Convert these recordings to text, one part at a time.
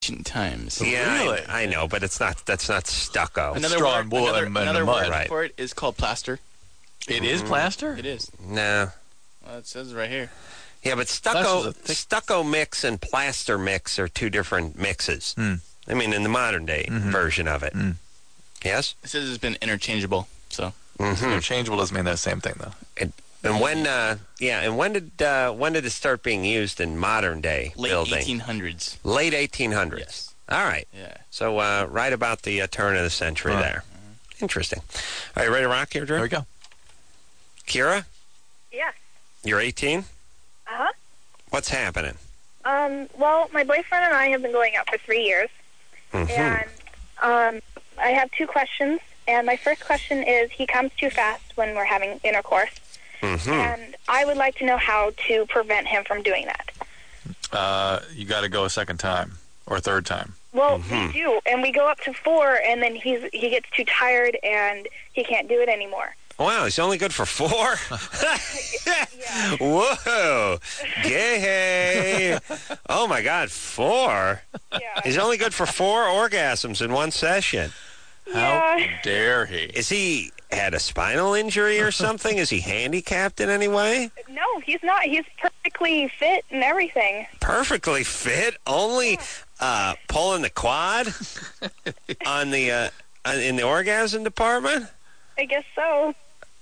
ancient times. Yeah, Really? I know, but it's not. That's not stucco. Straw and wool and another mud. word Right. for it is called plaster. It is plaster? It is. No. Well, it says right here. Yeah, but Plaster's a thick- stucco mix and plaster mix are two different mixes. I mean, in the modern day version of it. Yes. It says it's been interchangeable. So Interchangeable doesn't mean the same thing, though. And when when did it start being used in modern day late building? 1800s. Late 1800s. Yes. All right. Yeah. So right about the turn of the century there. Interesting. Are you ready to rock here, Drew? There we go. Kira, Yes. you're 18? Uh-huh. What's happening? Well, my boyfriend and I have been going out for 3 years, and I have two questions. And my first question is, he comes too fast when we're having intercourse, and I would like to know how to prevent him from doing that. You got to go a second time or a third time. Well, we do, and we go up to 4, and then he gets too tired, and he can't do it anymore. Wow, he's only good for 4? Yeah. Whoa. Gay. Oh, my God, 4? Yeah. He's only good for 4 orgasms in one session. How Yeah. dare he? Is he had a spinal injury or something? Is he handicapped in any way? No, he's not. He's perfectly fit and everything. Perfectly fit, only pulling the quad on the in the orgasm department? I guess so.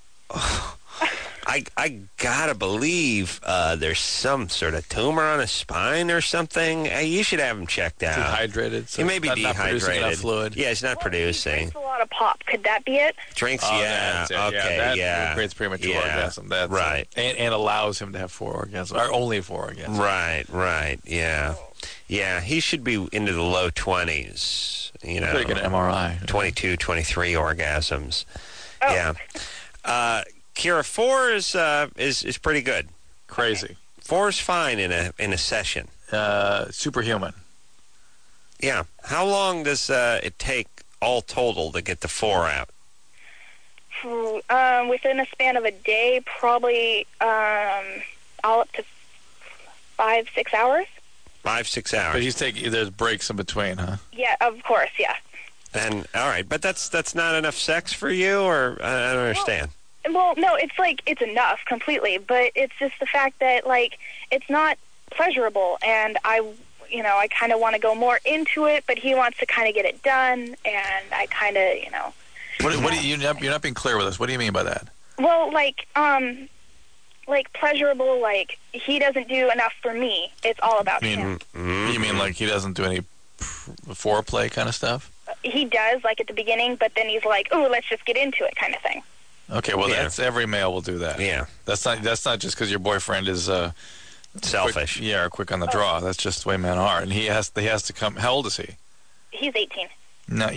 I gotta believe there's some sort of tumor on his spine or something. You should have him checked out. Dehydrated. So He may be not dehydrated. producing enough fluid. Yeah, he's not He producing. drinks a lot of pop. Could that be it? Drinks, Oh, yeah. that's it. Okay, That creates premature orgasm. That's right. And allows him to have 4 orgasms, or only 4 orgasms. Right, yeah. Yeah, he should be into the low 20s, you know. Take an MRI. 22, 23 orgasms. Oh. Yeah. Kira, 4 is pretty good. Crazy. 4 is fine in a session. Superhuman. Yeah. How long does it take all total to get the 4 out? Within a span of a day, probably all up to 5-6 hours. 5-6 hours. But there's breaks in between, huh? Yeah, of course, yeah. And all right, but that's not enough sex for you, or I don't understand. Well, no, it's enough completely, but it's just the fact that it's not pleasurable, and I kind of want to go more into it, but he wants to kind of get it done, and I kind of, What do you're not being clear with us. What do you mean by that? Well, pleasurable, he doesn't do enough for me. It's all about him. You mean like he doesn't do any foreplay kind of stuff? He does, at the beginning, but then he's like, "Ooh, let's just get into it," kind of thing. Okay, well, Yeah. that's every male will do that. Yeah. That's not just because your boyfriend is Selfish. quick, or quick on the draw. That's just the way men are, and he has to come. How old is he? He's 18. No,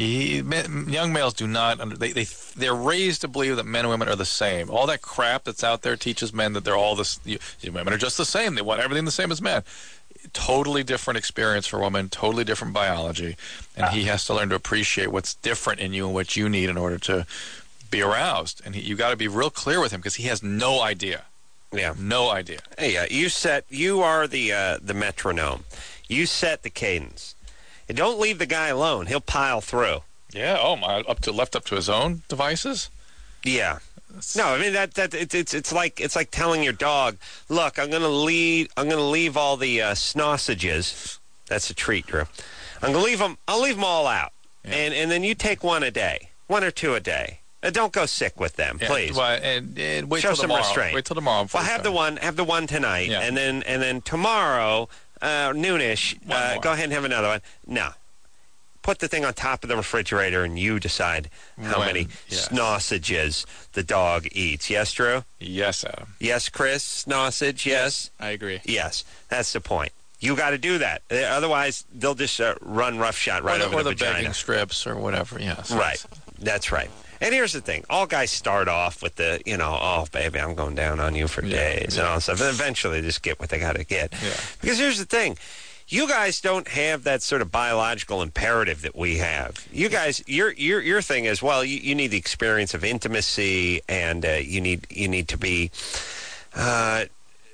young males do not. They're raised to believe that men and women are the same. All that crap that's out there teaches men that they're all this. Women are just the same. They want everything the same as men. Totally different experience for women. Totally different biology, and he has to learn to appreciate what's different in you and what you need in order to be aroused. And you got to be real clear with him because he has no idea. Yeah. No idea. Hey, you are the metronome. You set the cadence. And don't leave the guy alone. He'll pile through. Yeah. Oh my! Up to his own devices. Yeah. No, I mean it's like telling your dog, look, I'm gonna leave all the sausages. That's a treat, Drew. I'm gonna leave them. I'll leave them all out, and then you take 1 a day, 1 or 2 a day. Don't go sick with them, please. Well, and wait Show till some tomorrow. restraint. Wait till tomorrow. Well, have the one tonight, Yeah. and then tomorrow, noonish, One more. go ahead and have another one. No. Put the thing on top of the refrigerator, and you decide how many sausages the dog eats. Yes, Drew? Yes, Adam. Yes, Chris? Sausage? Yes? I agree. Yes. That's the point. You got to do that. Otherwise, they'll just run roughshod right over or the the vagina. begging strips or whatever. Yes. Right. That's right. And here's the thing. All guys start off with the, oh, baby, I'm going down on you for days and all that stuff. And eventually they just get what they got to get. Yeah. Because here's the thing. You guys don't have that sort of biological imperative that we have. You guys, your thing is, well, you need the experience of intimacy, and you need to be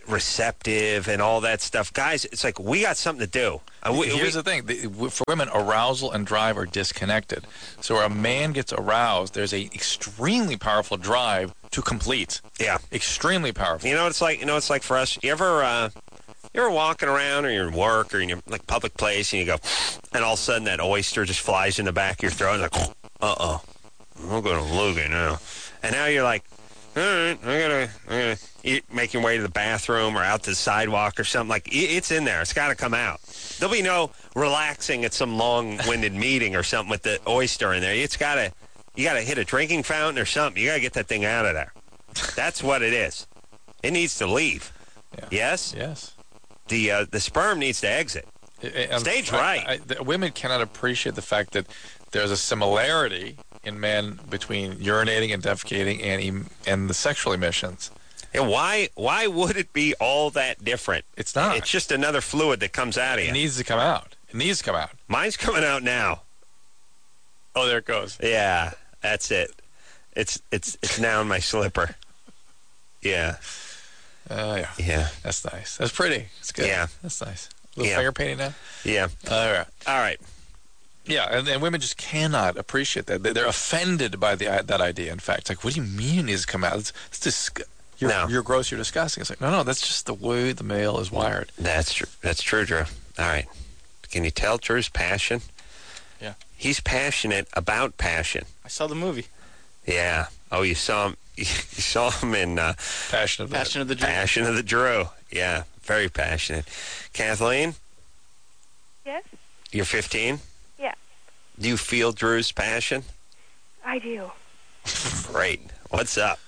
receptive and all that stuff. Guys, it's like we got something to do. Here's the thing. For women, arousal and drive are disconnected. So where a man gets aroused, there's a extremely powerful drive to complete. Yeah. Extremely powerful. You know what it's like? You know what it's like for us? You ever walking around or you're in work or in your like public place and you go, and all of a sudden that oyster just flies in the back of your throat and like, uh-oh, I'm going to loogie now. And now you're like, all right, I'm gonna make your way to the bathroom or out to the sidewalk or something. Like, it's in there. It's got to come out. There'll be no relaxing at some long-winded meeting or something with the oyster in there. You got to hit a drinking fountain or something. You got to get that thing out of there. That's what it is. It needs to leave. Yeah. Yes? Yes. The sperm needs to exit. Stage right. Women cannot appreciate the fact that there's a similarity in men between urinating and defecating and the sexual emissions. And why would it be all that different? It's not. It's just another fluid that comes out of you. It needs to come out. It needs to come out. Mine's coming out now. Oh, there it goes. Yeah, that's it. It's now in my slipper. Yeah. Yeah. Yeah. That's nice. That's pretty. It's good. Yeah. That's nice. A little finger painting now? Yeah. All right. Yeah, and women just cannot appreciate that. They're offended by that idea, in fact. It's like, what do you mean it needs to come out? It's you're gross, you're disgusting. It's like, no, that's just the way the male is wired. That's true. That's true, Drew. All right. Can you tell Drew's passion? Yeah. He's passionate about passion. I saw the movie. Yeah. Oh, you saw him. You saw him in Passion of the Drew. Passion of the Drew. Yeah, very passionate. Kathleen? Yes? You're 15? Yeah. Do you feel Drew's passion? I do. Great. What's up?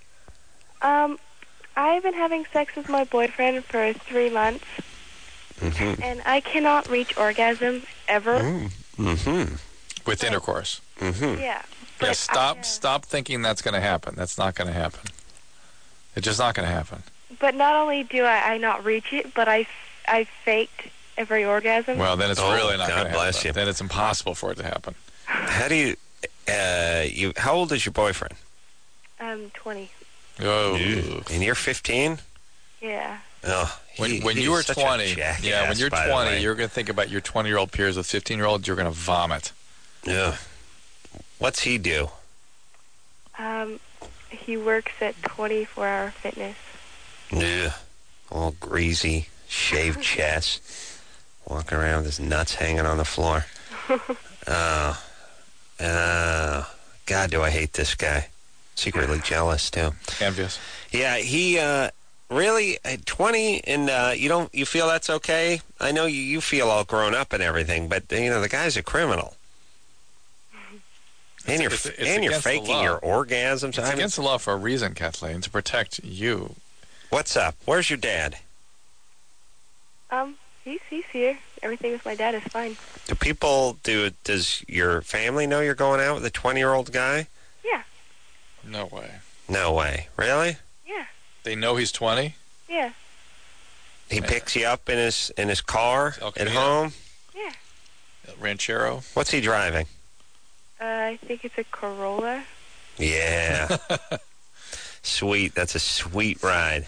I've been having sex with my boyfriend for 3 months, and I cannot reach orgasm ever. Mm-hmm. With intercourse. Mm-hmm. Yeah. Yeah, But stop thinking that's going to happen. That's not going to happen. It's just not going to happen. But not only do I not reach it, but I faked every orgasm. Well, then it's really not going to happen. God bless you. Then it's impossible for it to happen. How do you, how old is your boyfriend? 20. Oh. And you're 15? Yeah. Oh, when you were 20, when you're 20, you're going to think about your 20-year-old peers with 15-year-olds, you're going to vomit. Yeah. What's he do? He works at 24-Hour Fitness. Yeah. All greasy, shaved chest, walking around with his nuts hanging on the floor. God, do I hate this guy. Secretly jealous, too. Envious. Yeah, he really, at 20, and you feel that's okay? I know you feel all grown up and everything, but, the guy's a criminal. And you're faking your orgasms. It's against the law for a reason, Kathleen, to protect you. What's up? Where's your dad? He's here. Everything with my dad is fine. Does your family know you're going out with a 20-year-old guy? Yeah. No way. No way. Really? Yeah. They know he's 20? Yeah. He picks you up in his car at home? Yeah. Ranchero? What's he driving? I think it's a Corolla. Yeah. Sweet. That's a sweet ride.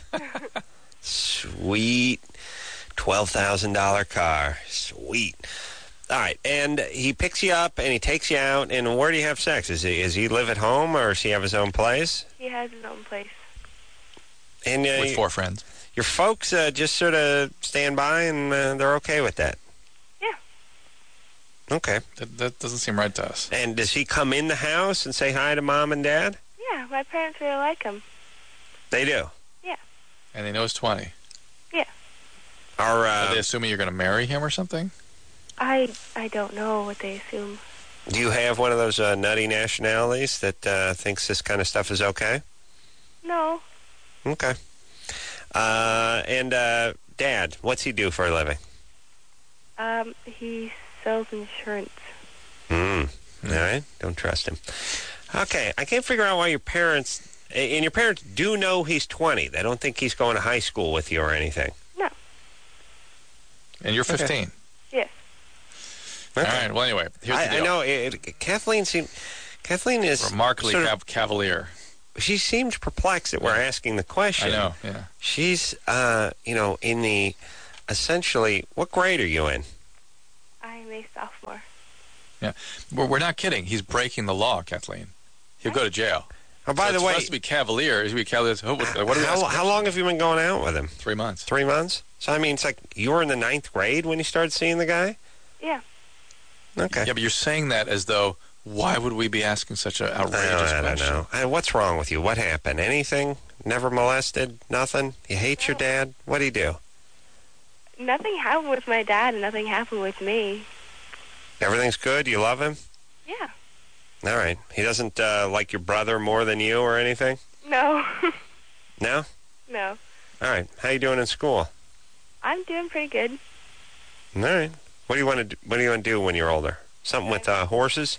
Sweet. $12,000 car. Sweet. All right. And he picks you up and he takes you out. And where do you have sex? Does he live at home or does he have his own place? He has his own place. And with 4 friends. Your folks just sort of stand by and they're okay with that? Yeah. Okay. That doesn't seem right to us. And does he come in the house and say hi to mom and dad? Yeah, my parents really like him. They do? Yeah. And they know he's 20? Yeah. Are they assuming you're going to marry him or something? I don't know what they assume. Do you have one of those nutty nationalities that thinks this kind of stuff is okay? No. Okay. And Dad, what's he do for a living? He sells insurance. All right. Don't trust him. Okay. I can't figure out why your parents do know he's 20. They don't think he's going to high school with you or anything. No. And you're 15. Okay. Yes. Okay. All right. Well, anyway, here's the deal. I know. Kathleen is remarkably cavalier. she seems perplexed that we're asking the question. I know, yeah. She's, in the, essentially, what grade are you in? I'm a sophomore. Yeah. We're not kidding. He's breaking the law, Kathleen. He'll go to jail. Oh, by the way, for us to be cavalier, how long have you been going out with him? 3 months. 3 months? So, I mean, it's like you were in the 9th grade when you started seeing the guy? Yeah. Okay. Yeah, but you're saying that as though, why would we be asking such an outrageous question? I don't know. What's wrong with you? What happened? Anything? Never molested? Nothing? You hate your dad? What do you do? Nothing happened with my dad, and nothing happened with me. Everything's good? You love him? Yeah. All right. He doesn't like your brother more than you or anything? No. No? No. All right. How you doing in school? I'm doing pretty good. All right. What do you want to do when you're older? Something with horses?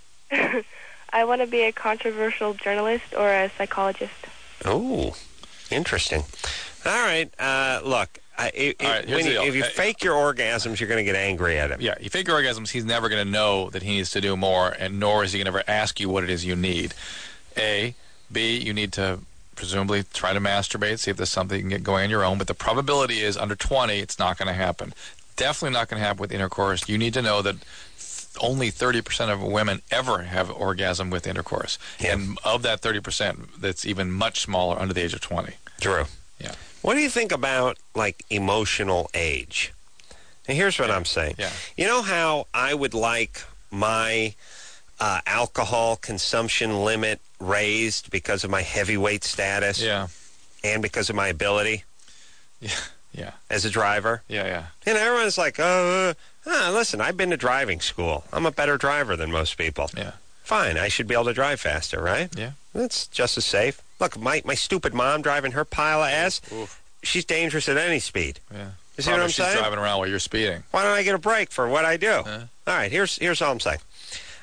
I want to be a controversial journalist or a psychologist. Oh, interesting. All right. Look, if you fake your orgasms, you're going to get angry at him. Yeah, you fake your orgasms, he's never going to know that he needs to do more, and nor is he going to ever ask you what it is you need. A. B, you need to presumably try to masturbate, see if there's something you can get going on your own, but the probability is under 20, it's not going to happen. Definitely not going to happen with intercourse. You need to know that only 30% of women ever have orgasm with intercourse. Yeah. And of that 30%, that's even much smaller under the age of 20. True. Yeah. What do you think about, like, emotional age? And here's what I'm saying. Yeah. You know how I would like my alcohol consumption limit raised because of my heavyweight status? Yeah. And because of my ability? Yeah. Yeah. As a driver? Yeah, yeah. And everyone's like, listen, I've been to driving school. I'm a better driver than most people. Yeah. Fine, I should be able to drive faster, right? Yeah. That's just as safe. Look, my stupid mom driving her pile of ass, she's dangerous at any speed. Yeah. You see what I'm saying? She's driving around while you're speeding. Why don't I get a break for what I do? All right, here's all I'm saying.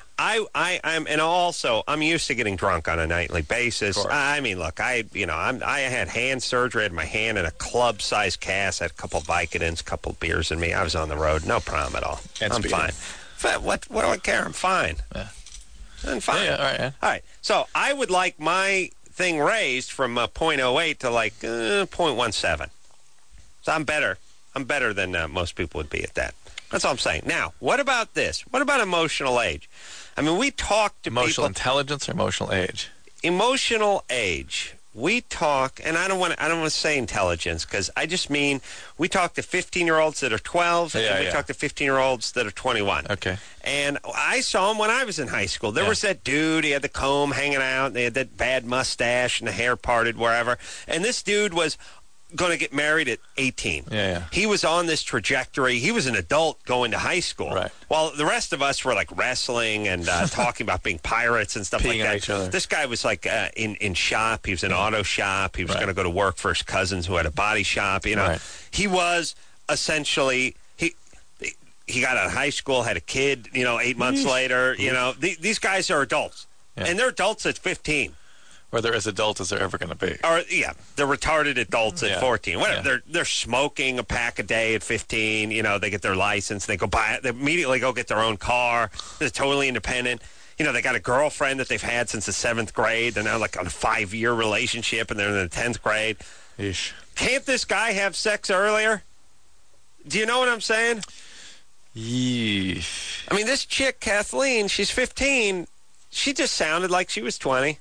I'm used to getting drunk on a nightly basis. I mean, look, I had hand surgery. I had my hand in a club-sized cast. I had a couple Vicodins, a couple beers in me. I was on the road. No problem at all. And I'm speeding. fine. What do I care? I'm fine. Yeah. I'm fine. Yeah, all right. Yeah. All right. So I would like my thing raised from 0.08 to like 0.17. So I'm better. I'm better than most people would be at that. That's all I'm saying. Now, what about this? What about emotional age? I mean, we talk to emotional people... intelligence or emotional age? Emotional age. We talk, and I don't want to say intelligence, because I just mean we talk to 15-year-olds that are 12, and we talk to 15-year-olds that are 21. Okay. And I saw him when I was in high school. There was that dude, he had the comb hanging out, and he had that bad mustache, and the hair parted wherever. And this dude was going to get married at 18. Yeah. He was on this trajectory. He was an adult going to high school. Right. While the rest of us were like wrestling and talking about being pirates and stuff like that. Each other. This guy was like in shop. He was in auto shop. He was going to go to work for his cousins who had a body shop. You know, he was essentially he got out of high school, had a kid. 8 months later. These guys are adults, and they're adults at 15. Or they're as adult as they're ever going to be. Or they're retarded adults at 14. Whatever. Yeah. They're smoking a pack a day at 15. They get their license. They immediately go get their own car. They're totally independent. They got a girlfriend that they've had since the 7th grade. They're now like on a 5-year relationship, and they're in the 10th grade. Eesh. Can't this guy have sex earlier? Do you know what I'm saying? Yeesh. I mean, this chick, Kathleen, she's 15. She just sounded like she was 20.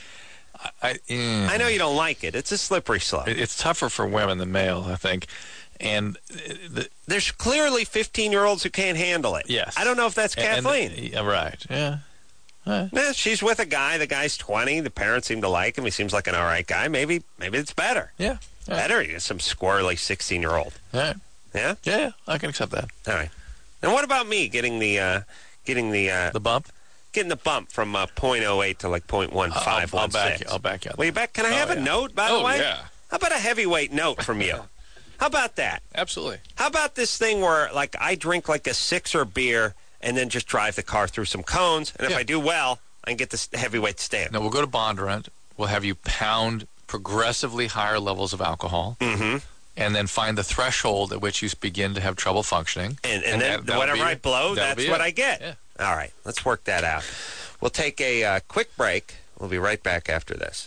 I know you don't like it. It's a slippery slope. It's tougher for women than male, I think. And there's clearly 15-year-olds who can't handle it. Yes. I don't know if that's Kathleen. Right. Yeah. Yeah, she's with a guy. The guy's 20. The parents seem to like him. He seems like an all right guy. Maybe it's better. Yeah. Better. He's some squirrely 16-year-old. All right. Yeah? Yeah, I can accept that. All right. And what about me getting the bump? Getting the bump from 0.08 to like 0.1516. I'll back you up. Will you back? Can I have a note, by the way? Yeah. How about a heavyweight note from you? How about that? Absolutely. How about this thing where, like, I drink like a 6er beer and then just drive the car through some cones, and if I do well, I can get this heavyweight stamp. Now, we'll go to Bondurant. We'll have you pound progressively higher levels of alcohol. Mm-hmm. And then find the threshold at which you begin to have trouble functioning. And then whatever I blow, that's what I get. Yeah. All right, let's work that out. We'll take a quick break. We'll be right back after this.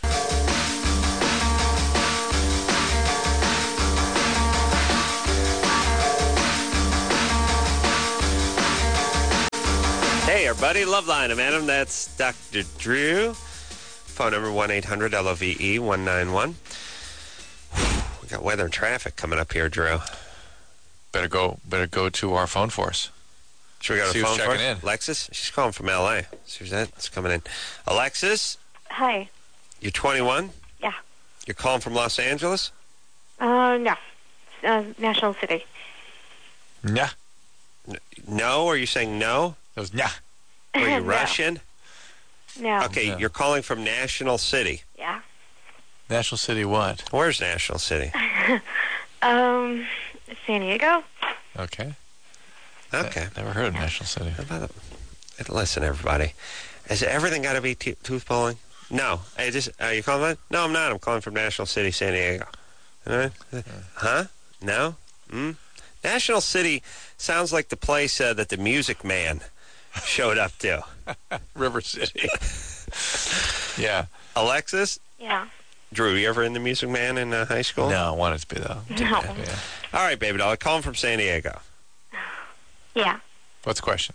Hey, everybody. Loveline, I'm Adam. That's Dr. Drew. Phone number 1-800-LOVE-191. We got weather and traffic coming up here, Drew. Better go to our phone force. Should we go to See the who's phone for checking in. Alexis? She's calling from L.A. See who's that? It's coming in. Alexis, Hi. you're 21? Yeah. You're calling from Los Angeles? No. National City. Nah. No? Are you saying no? That was nah. Are you No. Russian? No. Okay, No. you're calling from National City. Yeah. National City what? Where's National City? San Diego? Okay. Okay. Never heard of National City. Listen, everybody. Has everything got to be tooth pulling? No. Hey, are you calling that? No, I'm not. I'm calling from National City, San Diego. All right? Huh? No? National City sounds like the place that the Music Man showed up to. River City. Yeah. Alexis? Yeah. Drew, you ever in the Music Man in high school? No, I wanted to be though. No. Yeah. All right, baby doll. I call him from San Diego. Yeah. What's the question?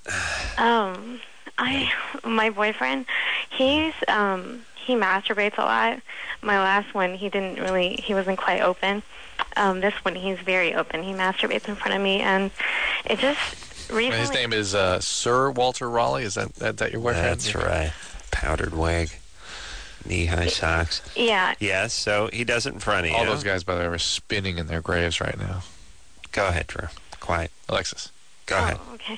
My boyfriend, he masturbates a lot. My last one, he wasn't quite open. This one, he's very open. He masturbates in front of me, and it just recently... His name is Sir Walter Raleigh. Is that your boyfriend? That's right. Powdered wig. Knee-high socks. Yeah. Yes, so he does it in front of you. All those guys, by the way, are spinning in their graves right now. Go ahead, Drew. Quiet. Alexis. Go ahead. Okay.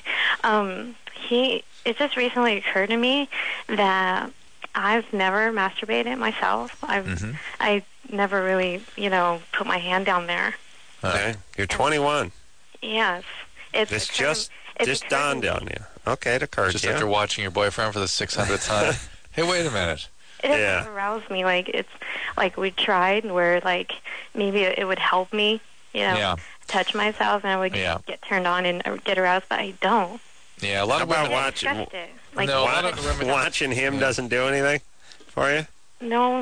It just recently occurred to me that I've never masturbated myself. I never really, put my hand down there. Okay. You're 21. Yes. This just dawned on you. Okay, it occurred Just to you. after watching your boyfriend for the 600th time. Hey, wait a minute. It doesn't arouse me. Like, it's like we tried where, like, maybe it would help me, touch myself, and I would get turned on and get aroused, but I don't. Yeah, a lot of women... watching women... Watching him doesn't do anything for you? No,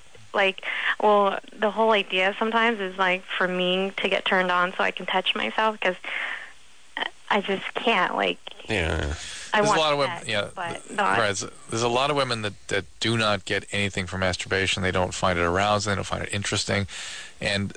the whole idea sometimes is, like, for me to get turned on so I can touch myself, because I just can't, Yeah. There's a lot of women, but not. Right. There's a lot of women that do not get anything from masturbation. They don't find it arousing. They don't find it interesting, and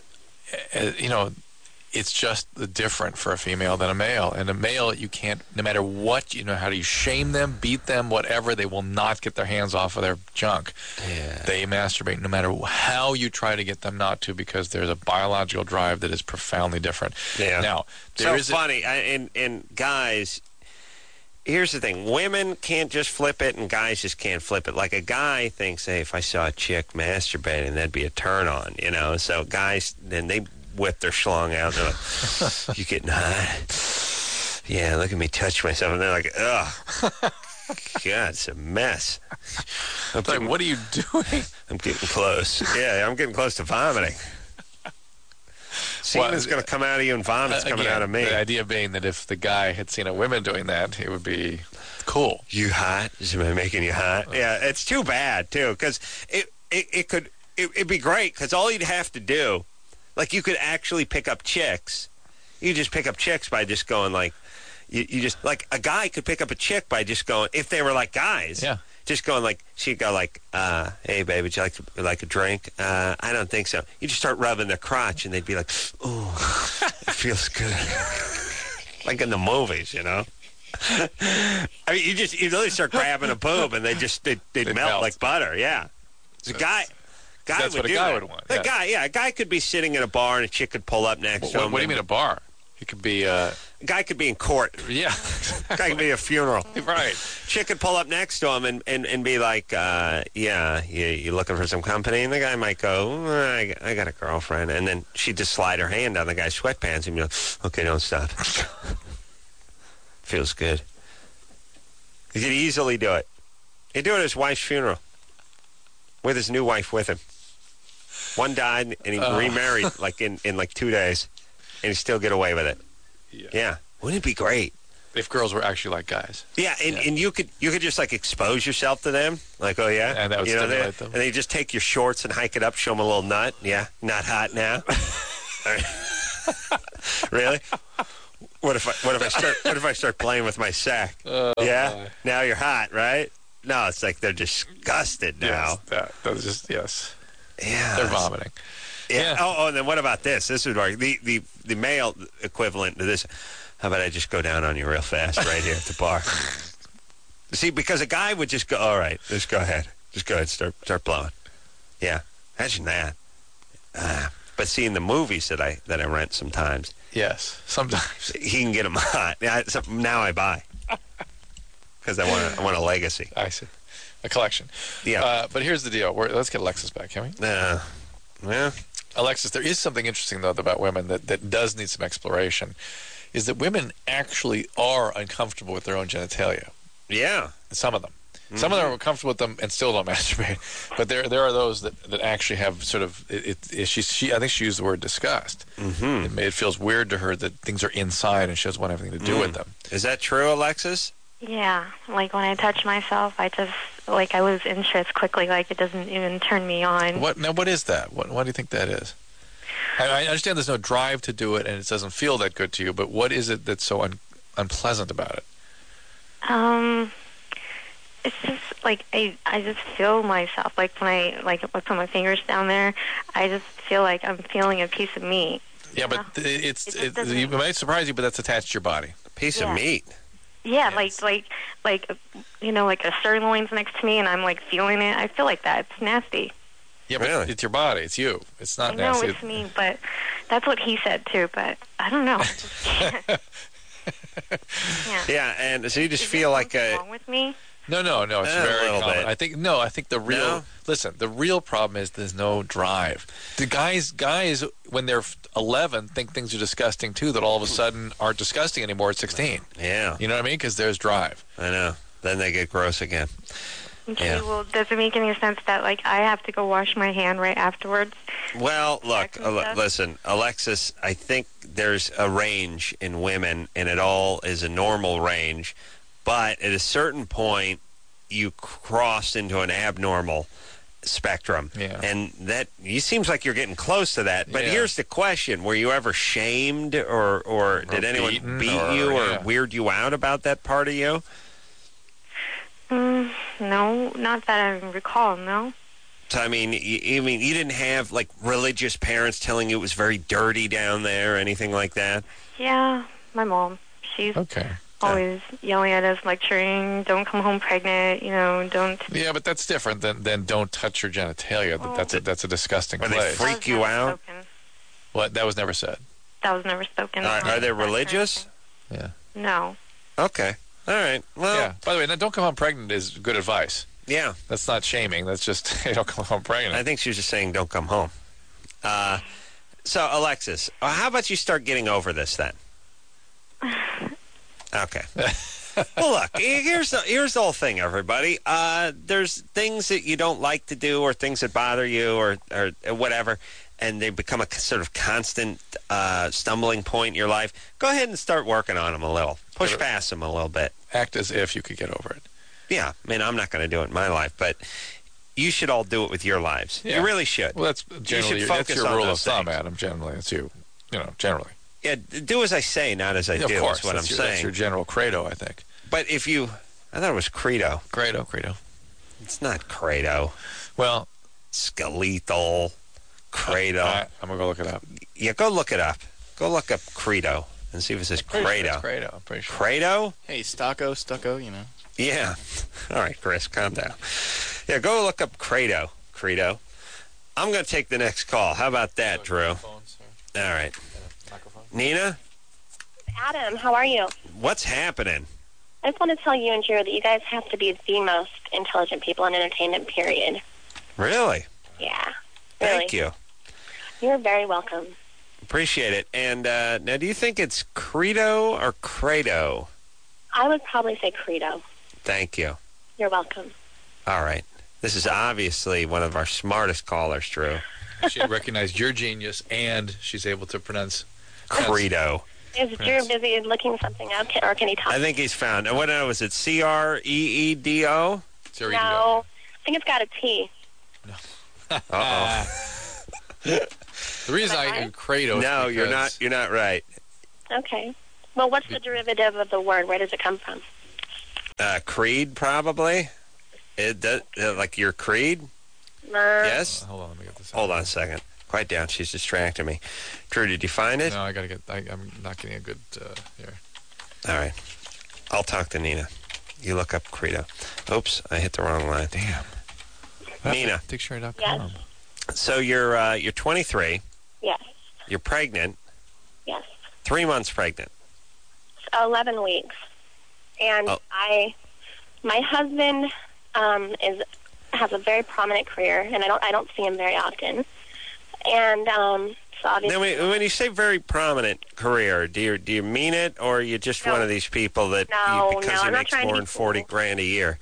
it's just different for a female than a male. And a male, you can't, no matter what, how do you shame them, beat them, whatever, they will not get their hands off of their junk. Yeah. They masturbate no matter how you try to get them not to, because there's a biological drive that is profoundly different. Yeah. Now, funny, and guys. Here's the thing. Women can't just flip it, and guys just can't flip it. Like, a guy thinks, hey, if I saw a chick masturbating, that'd be a turn on, So guys, then they whip their schlong out, and they're like, you getting hot? Yeah, look at me touch myself. And they're like, ugh. God, it's a mess. What are you doing? I'm getting close. Yeah, I'm getting close to vomiting. Semen's going to come out of you and vomit's coming out of me. The idea being that if the guy had seen a woman doing that, it would be cool. You hot? Is it making you hot? Yeah, it's too bad, too, because it'd be great, because all you'd have to do, like, you could actually pick up chicks. You just pick up chicks by just going, like, you just, like, a guy could pick up a chick by just going, if they were like guys. Yeah. Just going like, she'd go like, hey, baby, would you like a drink? I don't think so. You just start rubbing their crotch, and they'd be like, ooh, it feels good. Like in the movies, I mean, you literally start grabbing a boob, and they'd melt like butter, yeah. It's a guy That's would what a do guy that. would want. A guy could be sitting in a bar, and a chick could pull up next to him. What do you mean a bar? It could be A guy could be in court. Yeah. A guy could be at a funeral. Right. Chick could pull up next to him and be like, you looking for some company? And the guy might go, I got a girlfriend. And then she'd just slide her hand down the guy's sweatpants and be like, okay, don't stop. Feels good. He could easily do it. He'd do it at his wife's funeral with his new wife with him. One died, and he remarried like in 2 days. And he still get away with it. Yeah. Wouldn't it be great? If girls were actually like guys. Yeah, and you could just like expose yourself to them, like, oh yeah, and that would stimulate them. And they just take your shorts and hike it up, show them a little nut. Yeah, not hot now. Really? What if I start playing with my sack? Yeah, now you're hot, right? No, it's like they're disgusted now. Yes, that's just Yeah, they're vomiting. Yeah. Oh, and then what about this? This would work. The male equivalent to this. How about I just go down on you real fast right here at the bar? See, because a guy would just go, all right, just go ahead. Just go ahead, start blowing. Yeah, imagine that. But see, in the movies that I rent sometimes. Yes, sometimes. He can get them hot. Yeah, now I buy. Because I want a legacy. I see. A collection. Yeah. But here's the deal. Let's get Alexis back, can we? Yeah. Alexis, there is something interesting, though, about women that does need some exploration, is that women actually are uncomfortable with their own genitalia. Yeah. Some of them. Mm-hmm. Some of them are comfortable with them and still don't masturbate. But there are those that actually have sort of, I think she used the word disgust. Mm-hmm. It feels weird to her that things are inside and she doesn't want anything to do with them. Is that true, Alexis? Yeah, like when I touch myself, I just, like, I lose interest quickly, like it doesn't even turn me on. What is that? What do you think that is? I understand there's no drive to do it and it doesn't feel that good to you, but what is it that's so unpleasant about it? It's just, like, I just feel myself, like, when I put my fingers down there, I just feel like I'm feeling a piece of meat. Yeah, but it might surprise you, but that's attached to your body. A piece of meat? Yeah, yes. like a sirloin's next to me, and I'm like feeling it. I feel like that. It's nasty. Yeah, but it's your body. It's you. It's not nasty. I know it's me, but that's what he said too. But I don't know. Yeah, and so you just feel like wrong with me? No, it's very common. Bit. I think the real the real problem is there's no drive. The guys when they're 11 think things are disgusting too, that all of a sudden aren't disgusting anymore at 16. Yeah. You know what I mean? Because there's drive. I know. Then they get gross again. Okay, yeah. Well, does it make any sense that, like, I have to go wash my hand right afterwards? Well, look, listen, Alexis, I think there's a range in women, and it all is a normal range. But at a certain point, you cross into an abnormal spectrum. Yeah. And that seems like you're getting close to that. But here's the question. Were you ever shamed or did anyone beat you or weird you out about that part of you? No, not that I recall, no. So, I mean, you didn't have, like, religious parents telling you it was very dirty down there or anything like that? Yeah, my mom. She's always yelling at us, lecturing, don't come home pregnant, don't... Yeah, but that's different than don't touch your genitalia. That's a disgusting place. They freak you out? What? That was never said. That was never spoken. Are they religious? Yeah. No. Okay. All right. Well, yeah. By the way, don't come home pregnant is good advice. Yeah. That's not shaming. That's just, don't come home pregnant. I think she was just saying don't come home. So, Alexis, how about you start getting over this then? Okay. Well, look, here's the whole thing, everybody. There's things that you don't like to do or things that bother you or whatever, and they become a sort of constant stumbling point in your life. Go ahead and start working on them a little. Push past them a little bit. Act as if you could get over it. Yeah. I mean, I'm not going to do it in my life, but you should all do it with your lives. Yeah. You really should. Well, that's generally that's your rule of thumb, Adam, generally. It's generally. Yeah, do as I say, not as I do. Of course, is what I'm saying. That's your general credo, I think. But I thought it was credo. Credo. It's not credo. Well, skeletal, credo. I'm going to go look it up. Yeah, go look it up. Go look up credo and see if it says credo. Sure it's credo. I'm pretty sure. Credo? Hey, stucco, Yeah. All right, Chris, calm down. Yeah, go look up credo. I'm going to take the next call. How about that, Drew? All right. Nina? Adam, how are you? What's happening? I just want to tell you and Drew that you guys have to be the most intelligent people in entertainment, period. Really? Yeah. Really. Thank you. You're very welcome. Appreciate it. And now, do you think it's credo or credo? I would probably say credo. Thank you. You're welcome. All right. This is obviously one of our smartest callers, Drew. She recognized your genius, and she's able to pronounce credo. Is Drew busy looking something up, or can he talk? I think he's found. What was it? CREEDO? No, I think it's got a T. Uh-oh. The reason I credo. No, you're not right. Okay. Well, what's the derivative of the word? Where does it come from? Creed, probably. It does, like your creed. Yes. Hold on, let me get this. Hold on a second. Quiet down. She's distracting me. Drew, did you find it? No, I gotta get. I'm not getting a good here. All right. I'll talk to Nina. You look up credo. Oops, I hit the wrong line. Damn. Nina. Dictionary.com. Yes. So you're 23. Yes. You're pregnant. Yes. 3 months pregnant. 11 weeks. And my husband has a very prominent career, and I don't see him very often. And so obviously, now, when you say very prominent career, do you mean it, or are you just one of these people that because he makes more than 40 grand a year?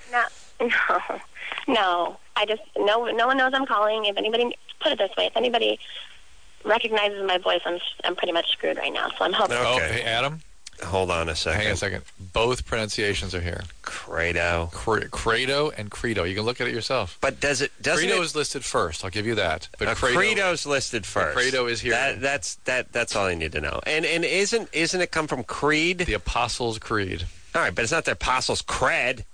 No. I just no one knows I'm calling. If anybody, put it this way, if anybody recognizes my voice, I'm pretty much screwed right now. So I'm hoping. Okay. Oh, hey, Adam. Hold on a second. Hang on a second. Both pronunciations are here. Credo. Credo and credo. You can look at it yourself. But doesn't credo it? Is listed first. I'll give you that. But credo's listed first. Credo is here. That's all you need to know. And isn't it come from creed? The Apostles' Creed. All right, but it's not the Apostles' Cred.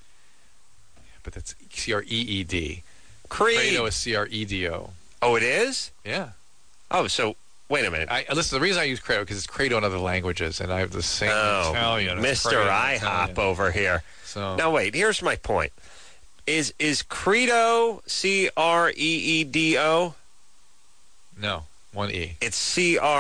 But that's CREED. Creed. Credo is CREDO. Oh, it is? Yeah. Oh, so wait a minute. Listen, the reason I use credo because it's credo in other languages, and I have the same Italian. Mr. IHOP over here. So now wait, here's my point. Is credo CREEDO? No, one E. It's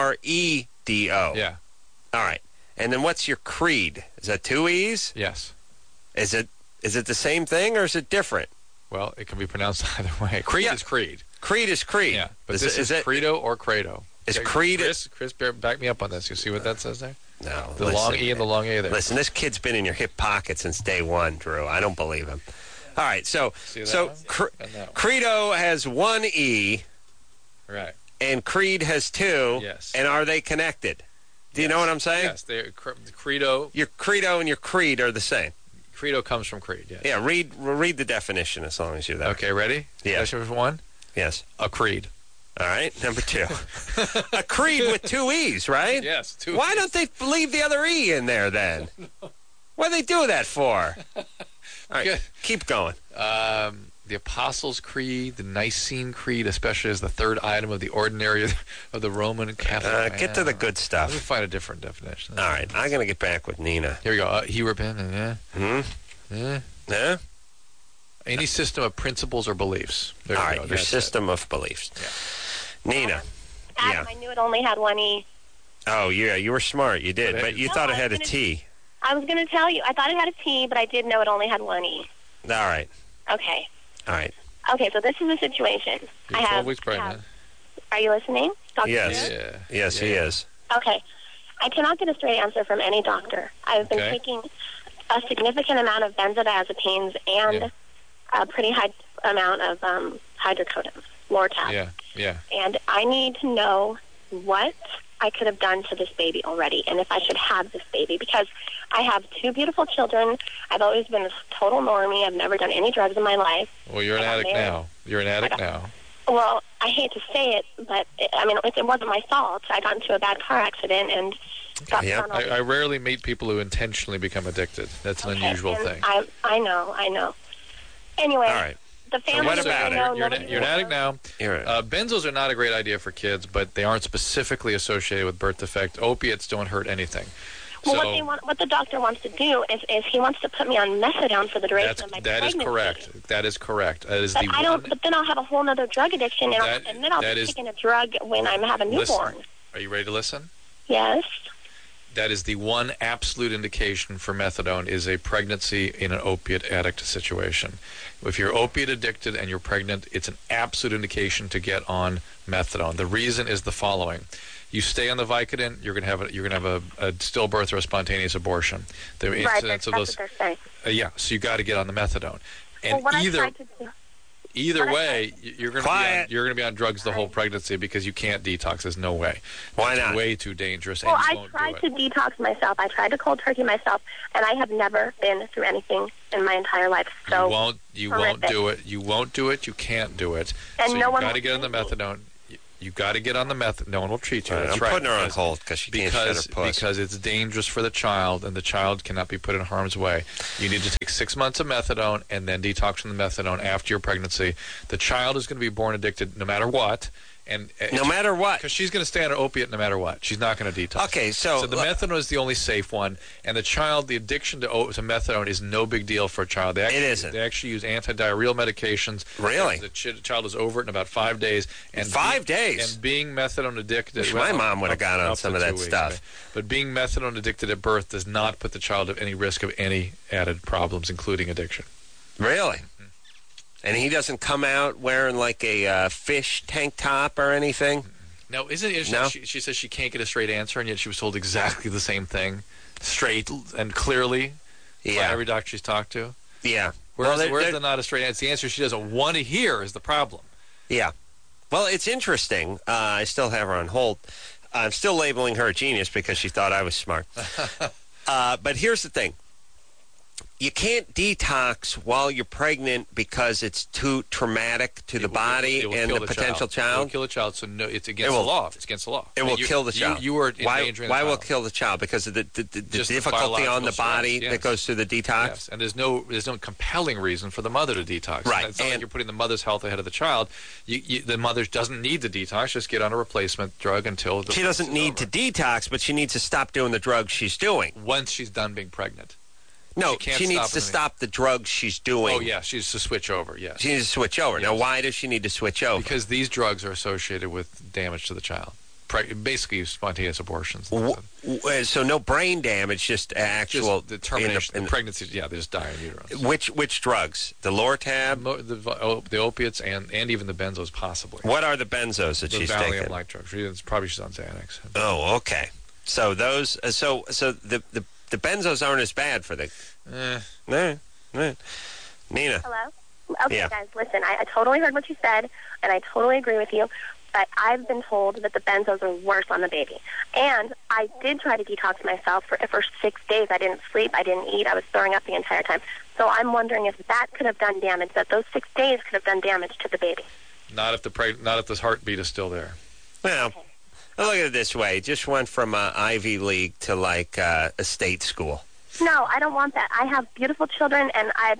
CREDO. Yeah. All right. And then what's your creed? Is that 2 E's? Yes. Is it the same thing or is it different? Well, it can be pronounced either way. Creed is creed. Creed is creed. Yeah, but this is credo or credo. Is creed? Chris, back me up on this. You see what that says there? No. The long E and the long A there. Listen, this kid's been in your hip pocket since day one, Drew. I don't believe him. All right, so credo has 1 E. Right. And creed has 2. Yes. And are they connected? Do you know what I'm saying? Yes. Credo. Your credo and your creed are the same. Credo comes from creed, yes. Yeah, read the definition as long as you're there. Okay, ready? Yeah. Definition 1? Yes. A creed. All right, number 2. A creed with 2 E's, right? Yes, 2 Why E's. don't they leave the other E in there then? What do they do that for? All right, keep going. The Apostles' Creed, the Nicene Creed, especially as the third item of the ordinary of the Roman Catholic. Get to the good stuff. Let me find a different definition. All right, I'm going to get back with Nina. Here we go. He repent. Yeah? Any system of principles or beliefs. All right, your system of beliefs. Yeah. Nina. Adam, I knew it only had 1 E. Oh, yeah, you were smart. You did, but you thought it had a T. I was going to tell you. I thought it had a T, but I did know it only had 1 E. All right. Okay. All right. Okay, so this is the situation. You're 12 weeks pregnant. Are you listening? Dr. Yes. Spear? Yes, he is. Okay. I cannot get a straight answer from any doctor. I've been taking a significant amount of benzodiazepines and a pretty high amount of hydrocodone, Lortab. Yeah. And I need to know what I could have done to this baby already, and if I should have this baby, because I have 2 beautiful children. I've always been a total normie. I've never done any drugs in my life. Well, you're an addict now. You're an addict now. Well, I hate to say it, but it wasn't my fault. I got into a bad car accident and got thrown off. I rarely meet people who intentionally become addicted. That's an unusual thing. I know. Anyway, all right. The family. So what about it? You're an addict now. Benzos are not a great idea for kids, but they aren't specifically associated with birth defect. Opiates don't hurt anything. Well, what the doctor wants to do is he wants to put me on methadone for the duration of my pregnancy. That is correct. That is But then I'll have a whole other drug addiction, and then I'll be taking a drug when I have a newborn. Are you ready to listen? Yes. That is the one absolute indication for methadone is a pregnancy in an opiate addict situation. If you're opiate addicted and you're pregnant, it's an absolute indication to get on methadone. The reason is the following. You stay on the Vicodin, you're going to have a stillbirth or a spontaneous abortion. The incidence of those, what they're saying. so you got to get on the methadone. And what I tried to do. either way, you're going to be on drugs the whole pregnancy because you can't detox. There's no way. Why It's not? way too dangerous. Well, and you I won't tried do to it. detox myself. I tried to cold turkey myself, and I have never been through anything in my entire life. So You won't do it. You won't do it. You can't do it. And so no one you've got to will get on the treat me. methadone. You've got to get on the methadone. No one will treat you. That's I'm right. putting her on hold because she can't shut her puss. Because it's dangerous for the child, and the child cannot be put in harm's way. You need to take 6 months of methadone and then detox from the methadone after your pregnancy. The child is going to be born addicted no matter what. And no matter what. Because she's going to stay on an opiate no matter what. She's not going to detox. Okay, so the methadone is the only safe one. And the addiction to methadone is no big deal for a child. It isn't. They actually use antidiarrheal medications. Really? The child is over it in about 5 days. And 5 days? And being methadone addicted. Wish my mom would have got on some of that stuff. Okay. But being methadone addicted at birth does not put the child at any risk of any added problems, including addiction. Really? And he doesn't come out wearing like a fish tank top or anything? No, isn't it interesting? No? She says she can't get a straight answer, and yet she was told exactly the same thing, straight and clearly, by every doctor she's talked to. Yeah. Where's the not a straight answer? The answer she doesn't want to hear is the problem. Yeah. Well, it's interesting. I still have her on hold. I'm still labeling her a genius because she thought I was smart. But here's the thing. You can't detox while you're pregnant because it's too traumatic to the body and the potential child. It will kill the child, so no, it's against the law. It's against the law. It will kill the child. You are endangering the child. Why will it kill the child? Because of the difficulty on the body that goes through the detox? Yes, and there's no compelling reason for the mother to detox. Right. It's not like you're putting the mother's health ahead of the child. The mother doesn't need to detox. Just get on a replacement drug until she doesn't need to detox, but she needs to stop doing the drugs she's doing. Once she's done being pregnant. No, she needs to stop the drugs she's doing. Oh, yeah, she needs to switch over, yes. She needs to switch over. Yes. Now, why does she need to switch over? Because these drugs are associated with damage to the child. Basically, spontaneous abortions. So no brain damage, just actual... Just the termination, the pregnancy, they just die in utero. Which drugs? The Lortab? The opiates and even the benzos, possibly. What are the benzos that she's taking? The Valium-like drugs. Probably she's on Xanax. Oh, okay. So those... So the benzos aren't as bad for the... Nina. Hello? Okay, Yeah. guys, listen, I totally heard what you said, and I totally agree with you, but I've been told that the benzos are worse on the baby. And I did try to detox myself for 6 days. I didn't sleep, I didn't eat, I was throwing up the entire time. So I'm wondering if that could have done damage, that those 6 days could have done damage to the baby. Not if the heartbeat is still there. Well... Okay. Look at it this way. It just went from Ivy League to like a state school. No, I don't want that. I have beautiful children, and I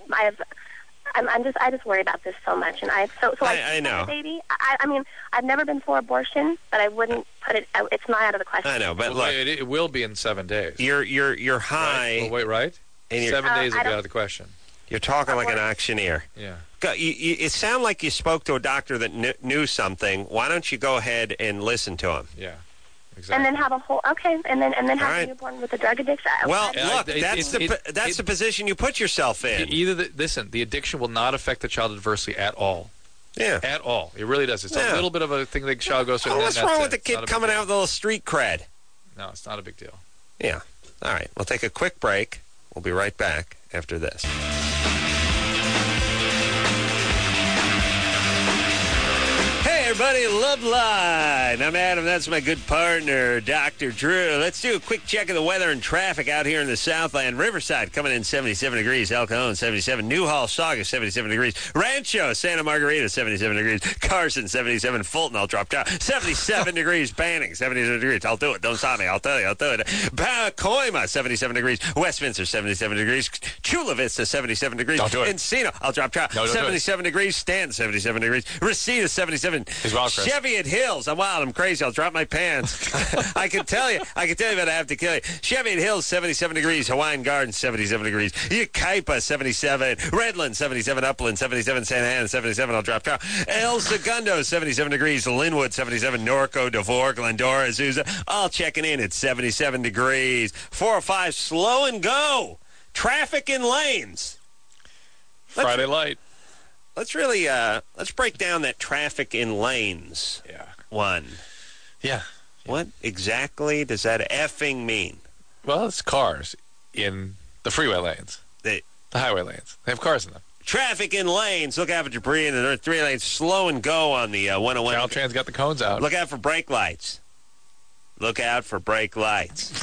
just worry about this so much. And I know. Baby, I mean, I've never been for abortion, but I wouldn't put it. It's not out of the question. I know, but look, it will be in 7 days. You're high. Right? Well, wait, right? And 7 days will be out of the question. You're talking like an auctioneer. Yeah. It sounded like you spoke to a doctor that knew something. Why don't you go ahead and listen to him? Yeah, exactly. And then have and then have a newborn with a drug addiction. Well, look, that's the position you put yourself in. Listen, the addiction will not affect the child adversely at all. Yeah. At all. It really does. It's a little bit of a thing the child goes through. What's wrong with the kid coming out with a little street cred? No, it's not a big deal. Yeah. All right. We'll take a quick break. We'll be right back after this. Everybody, Love Line. I'm Adam. That's my good partner, Dr. Drew. Let's do a quick check of the weather and traffic out here in the Southland. Riverside coming in 77 degrees. El Cajon, 77. Newhall, Saugus, 77 degrees. Rancho, Santa Margarita, 77 degrees. Carson, 77. Fulton, I'll drop down. 77 degrees. Banning, 77 degrees. I'll do it. Don't stop me. I'll tell you. I'll do it. Pacoima, 77 degrees. Westminster, 77 degrees. Chula Vista, 77 degrees. Don't do it. Encino, I'll drop down. No, 77 degrees. Stanton, 77 degrees. Reseda, 77. He's wild, Chris. Cheviot Hills. I'm wild. I'm crazy. I'll drop my pants. I can tell you, but I have to kill you. Cheviot Hills, 77 degrees. Hawaiian Gardens, 77 degrees. Yucaipa, 77. Redland, 77. Upland, 77. Santa Ana, 77. I'll drop down. El Segundo, 77 degrees. Linwood, 77. Norco, Devore, Glendora, Azusa, all checking in at 77 degrees. 405, slow and go. Traffic in lanes. Friday light. Let's really let's break down that traffic in lanes. Yeah. One. Yeah. What exactly does that effing mean? Well, it's cars in the freeway lanes, the highway lanes. They have cars in them. Traffic in lanes. Look out for debris in the 3 lanes. Slow and go on the 101. Caltrans got the cones out. Look out for brake lights. Look out for brake lights.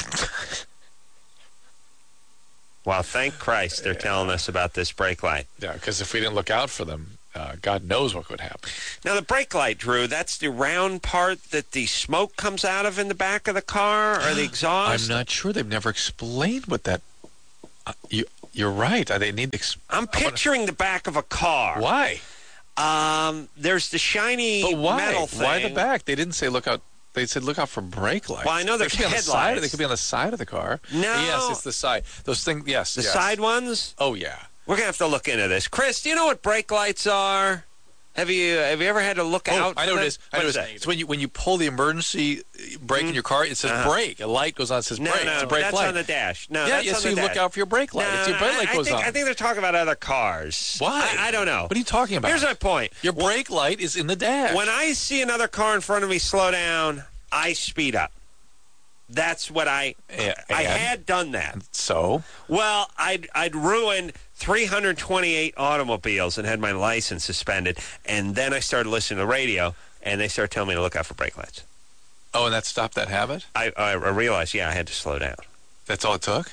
Well, thank Christ they're telling us about this brake light. Yeah, because if we didn't look out for them, God knows what could happen. Now, the brake light, Drew, that's the round part that the smoke comes out of in the back of the car or the exhaust? I'm not sure. They've never explained what that... You're right. They need... I'm picturing the back of a car. Why? There's the shiny why? metal thing. Why the back? They didn't say look out. They said look out for brake lights. Well, I know there's headlights. They could be on the side of the car. No. Yes, it's the side. Those things, yes. The side ones? Oh, yeah. We're going to have to look into this. Chris, do you know what brake lights are? Have you ever had to look out? I know it is. It's when you pull the emergency brake in your car, it says brake. A light goes on, it says brake. It's a brake that's light. on the dash. No, yeah, that's on so the you dash. look out for your brake light. It's your brake light goes on. I think they're talking about other cars. Why? I don't know. What are you talking about? Here's my point. Your brake light is in the dash. When I see another car in front of me slow down, I speed up. That's what I had done that. So? Well, I'd ruined 328 automobiles and had my license suspended, and then I started listening to the radio, and they started telling me to look out for brake lights. Oh, and that stopped that habit? I realized, I had to slow down. That's all it took?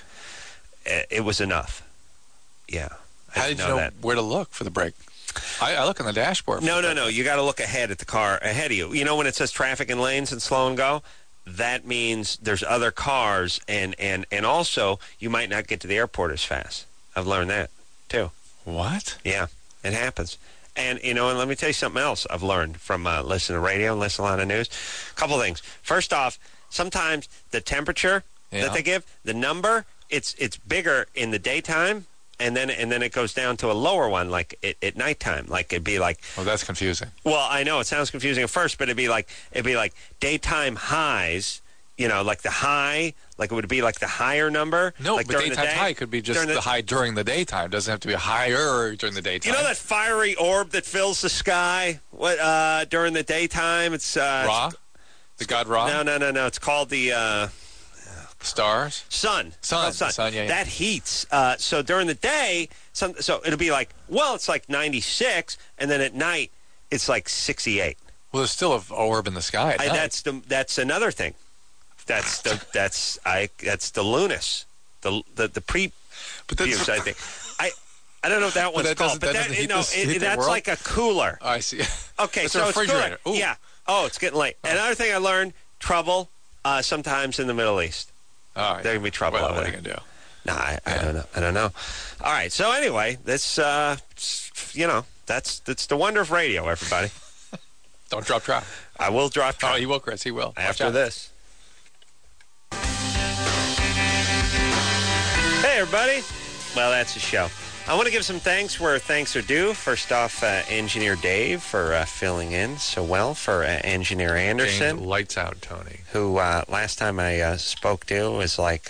It was enough. Yeah. How did you know where to look for the brake? I look on the dashboard. No. You got to look ahead at the car ahead of you. You know when it says traffic in lanes and slow and go? That means there's other cars, and also you might not get to the airport as fast. I've learned that, too. What? Yeah, it happens. And, and let me tell you something else I've learned from listening to radio and listening to a lot of news. A couple things. First off, sometimes the temperature that they give, the number, it's bigger in the daytime, and then it goes down to a lower one, like at nighttime. Like it'd be like... Oh, that's confusing. Well, I know it sounds confusing at first, but it'd be like daytime highs. Like the high, like it would be like the higher number. No, like but daytime high could be just the high during the daytime. It doesn't have to be higher during the daytime. You know that fiery orb that fills the sky during the daytime? It's Ra? The god Ra? No. It's called the... Stars? Sun. Sun, yeah. That heats. So during the day, so it'll be like, it's like 96, and then at night, it's like 68. Well, there's still an orb in the sky at night. That's another thing. That's the lunas, the pre-fuse, I think. I don't know what that one's called, but that's like a cooler. Oh, I see. Okay, it's so a refrigerator. It's yeah. Oh, it's getting late. Another thing I learned: trouble sometimes in the Middle East. All right. There can be trouble. What are you gonna do? No, I don't know. All right. So anyway, this that's the wonder of radio, everybody. Don't drop trout. I will drop trout. Oh, he will, Chris. He will. After this. Hey, everybody. Well, that's the show. I want to give some thanks where thanks are due. First off, Engineer Dave for filling in so well for Engineer Anderson. James, lights out, Tony. Who last time I spoke to was like...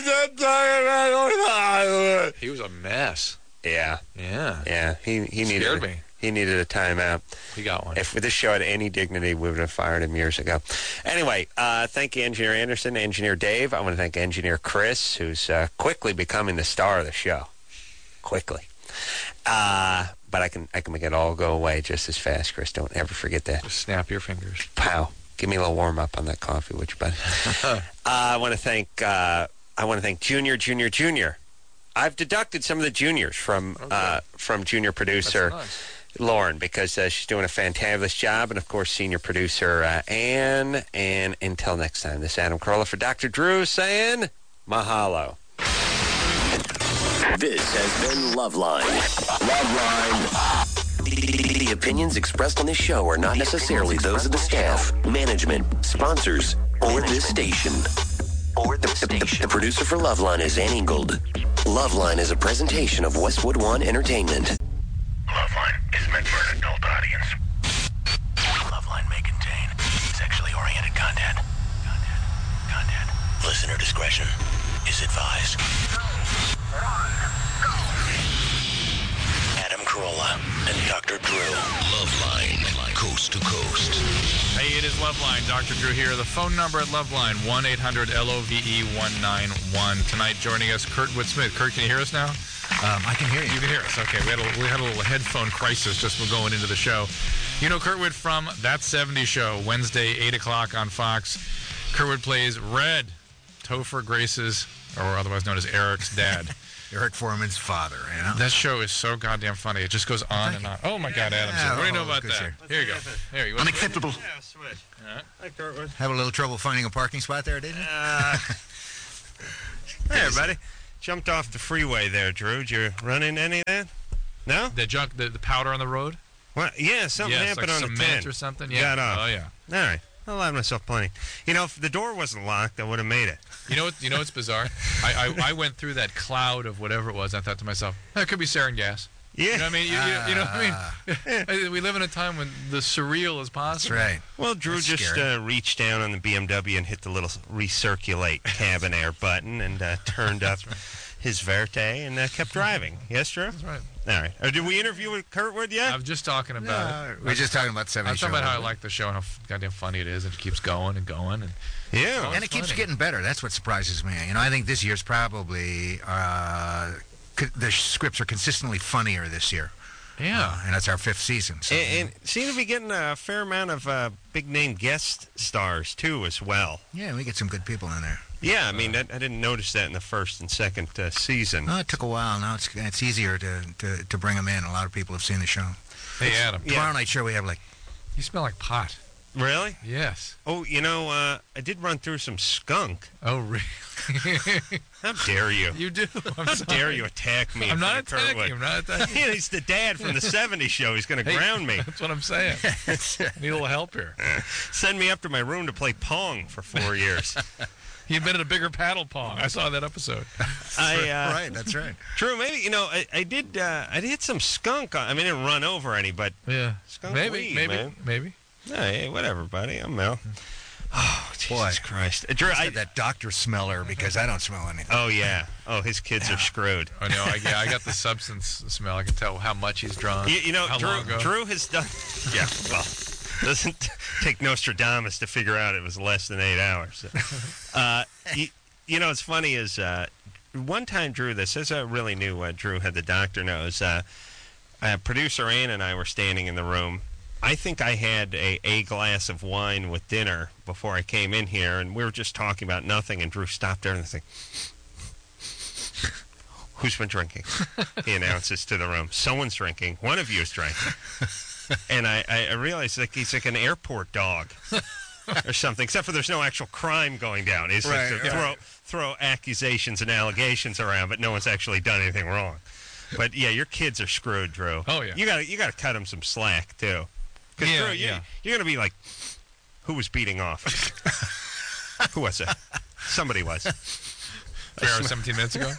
he was a mess. Yeah. Yeah. He scared me. He needed a timeout. He got one. If this show had any dignity, we would have fired him years ago. Anyway, thank you, Engineer Anderson, Engineer Dave. I want to thank Engineer Chris, who's quickly becoming the star of the show. Quickly. But I can make it all go away just as fast, Chris. Don't ever forget that. Just snap your fingers. Pow. Give me a little warm-up on that coffee, would you, buddy? I want to thank Junior. I've deducted some of the juniors from junior producer Lauren, because she's doing a fantabulous job, and of course senior producer Ann. And until next time, this is Adam Carolla for Dr. Drew saying mahalo. This has been Loveline. The opinions expressed on this show are not necessarily those of the staff, management, sponsors, or this station. The producer for Loveline is Ann Ingold. Loveline is a presentation of Westwood One Entertainment. Loveline is meant for an adult audience. Loveline may contain sexually oriented content. Listener discretion is advised. Adam Carolla and Dr. Drew. Loveline, coast to coast. Hey, it is Loveline. Dr. Drew here. The phone number at Loveline, 1-800-LOVE-191. Tonight joining us, Kurtwood Smith. Kurt, can you hear us now? I can hear you. You can hear us. Okay, we had a little headphone crisis just going into the show. You know Kurtwood from That 70s Show, Wednesday, 8 o'clock on Fox. Kurtwood plays Red, Topher Grace's, or otherwise known as Eric's dad. Eric Foreman's father, you know? That show is so goddamn funny. It just goes on and on. Oh, my God, Adam. What do you know about that? Here you go. Here you go. Unacceptable. Yeah, switch. Hi, Kurtwood. Have a little trouble finding a parking spot there, didn't you? Hey, everybody. Jumped off the freeway there, Drew. Did you run into any of that? No? The powder on the road? What? Yeah, something happened like on the cement 10. or something? Yeah. Got off. Oh, yeah. All right. I allowed myself plenty. You know, if the door wasn't locked, I would have made it. You know what's bizarre? I went through that cloud of whatever it was. I thought to myself, it could be sarin gas. Yeah. You know what I mean? You know what I mean? We live in a time when the surreal is possible. That's right. Well, Drew just reached down on the BMW and hit the little recirculate cabin air button and turned up his Verte and kept driving. Yes, Drew? That's right. All right. Did we interview with Kurtwood yet? I was just talking about it. We're just talking about 70 I'm talking about how I like the show and how goddamn funny it is. And it keeps going and going. And yeah. And it keeps getting better. That's what surprises me. You know, I think this year's probably the scripts are consistently funnier this year. Yeah. And that's our 5th season. So, and seem to be getting a fair amount of big-name guest stars, too, as well. Yeah, we get some good people in there. Yeah, I mean, I didn't notice that in the first and second season. Oh, it took a while. Now it's easier to bring them in. A lot of people have seen the show. Hey, Adam. Tomorrow night show we have You smell like pot. Really? Yes. Oh, you know, I did run through some skunk. Oh, really? How dare you? You do. How dare you attack me? I'm not attacking you. I'm not attacking you. He's the dad from the 70s show. He's going to ground me. That's what I'm saying. I need a little help here. Send me up to my room to play Pong for 4 years. He invented a bigger paddle Pong. I saw that episode. Right, that's right. True, maybe, you know, I did hit some skunk. I mean, I didn't run over any, but yeah, skunk maybe. Hey, whatever, buddy. I'm Mel. Oh, Jesus Christ. Drew, I that doctor smeller because I don't smell anything. Oh, yeah. Oh, his kids are screwed. Oh, no, I got the substance smell. I can tell how much he's drunk. You know, how long ago. Drew has done... Yeah, well, doesn't take Nostradamus to figure out it was less than 8 hours. You know, what's funny is one time, Drew, this is I really knew Drew had the doctor nose. Producer Ann and I were standing in the room. I think I had a glass of wine with dinner before I came in here, and we were just talking about nothing, and Drew stopped there and said, "Who's been drinking?" He announces to the room. "Someone's drinking. One of you is drinking." And I realized he's like an airport dog or something, except for there's no actual crime going down. He's just to throw accusations and allegations around, but no one's actually done anything wrong. But, yeah, your kids are screwed, Drew. Oh, yeah. You got to cut them some slack, too. Because, Drew, you're going to be like, who was beating off? Who was it? Somebody was. 3 hours, 17 minutes ago?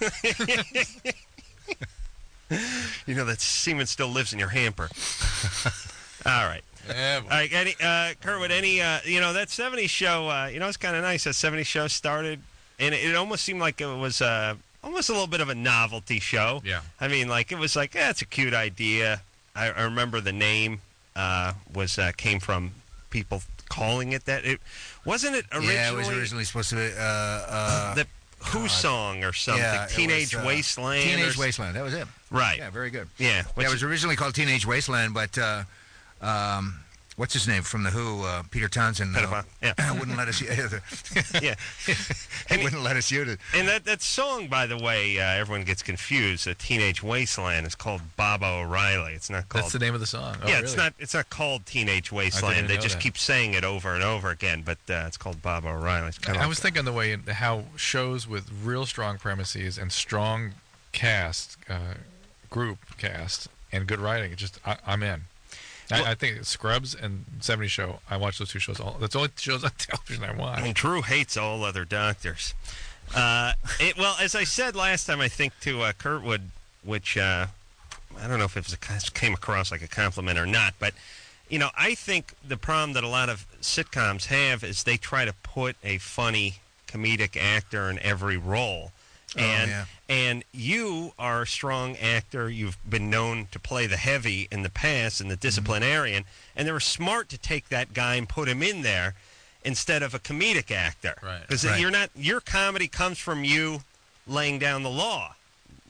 You know, that semen still lives in your hamper. All right. Yeah, all right, Kurtwood, you know, that 70s show, you know, it's kind of nice. That 70s show started, and it almost seemed like it was almost a little bit of a novelty show. Yeah. I mean, like, it was like, it's a cute idea. I remember the name came from people calling it that. Wasn't it originally? Yeah, it was originally supposed to be the Who song or something. Yeah, Teenage Wasteland. Teenage Wasteland. That was it. Right. Yeah, very good. Yeah. It was originally called Teenage Wasteland, but what's his name from the Who? Peter Townsend. Wouldn't let us. Yeah. He wouldn't let us use it. And that song, by the way, everyone gets confused. Teenage Wasteland is called Baba O'Reilly. It's not called. That's the name of the song. Oh, yeah, really? it's not called Teenage Wasteland. They just keep saying it over and over again, but it's called Baba O'Reilly. I was thinking the way how shows with real strong premises and strong cast, group cast, and good writing. I'm in. Well, I think Scrubs and 70 Show, I watch those two shows. That's the only shows on television I watch. And Drew hates all other doctors. Well, as I said last time, I think to Kurtwood, which I don't know if it came across like a compliment or not, but, you know, I think the problem that a lot of sitcoms have is they try to put a funny comedic actor in every role. And you are a strong actor. You've been known to play the heavy in the past and the disciplinarian, and they were smart to take that guy and put him in there instead of a comedic actor. Right. Because your comedy comes from you laying down the law.